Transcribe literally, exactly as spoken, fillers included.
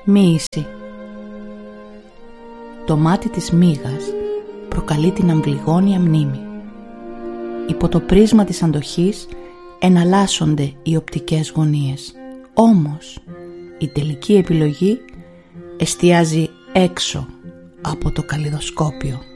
Μοίηση. Το μάτι της μύγας προκαλεί την αμβλιγόνια μνήμη. Υπό το πρίσμα της αντοχής εναλλάσσονται οι οπτικές γωνίες. Όμως η τελική επιλογή εστιάζει έξω από το καλλιδοσκόπιο.